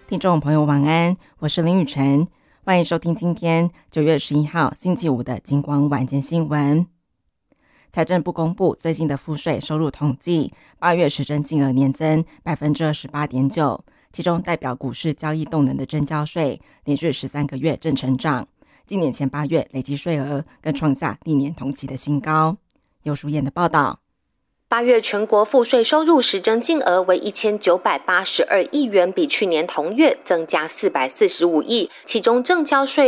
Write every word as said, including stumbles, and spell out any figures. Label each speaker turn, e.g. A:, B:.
A: 听众朋友晚安，我是林雨晨，欢迎收听今天九月十一号星期五的金光晚间新闻。财政部公布最新的赋税收入统计，八月实征金额年增 百分之二十八点九， 其中代表股市交易动能的征交税连续十三个月正成长，今年前八月累计税额更创下历年同期的新高。尤淑燕的报道。
B: 八月全国赋税收入实征净额为一千九百八十二亿元，比去年同月增加四百四十五亿，其中证交税